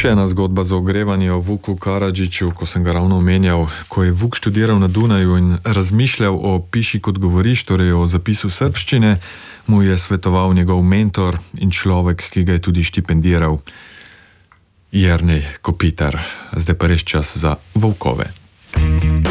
Še ena zgodba za ogrevanje o Vuku Karadžiću, ko sem ga ravno omenjal. Ko je Vuk študiral na Dunaju in razmišljal o piši kot govoriš, torej o zapisu srbščine, mu je svetoval njegov mentor in človek, ki ga je tudi štipendiral, Jernej Kopitar. Zdaj pa res čas za volkove.